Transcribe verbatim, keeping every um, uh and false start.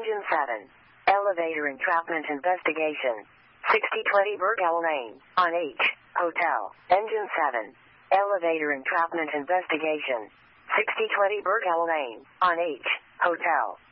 Engine seven. Elevator entrapment investigation. sixty twenty Burgell Lane, on H, Hotel. Engine seven. Elevator entrapment investigation. sixty twenty Burgell Lane, on H, Hotel.